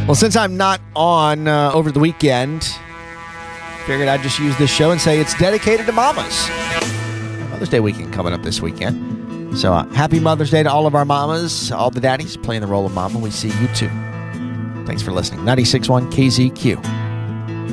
Well, since I'm not on over the weekend, figured I'd just use this show and say it's dedicated to mamas. Mother's Day weekend coming up this weekend. So happy Mother's Day to all of our mamas, all the daddies playing the role of mama. We see you too. Thanks for listening. 96.1 KZQ.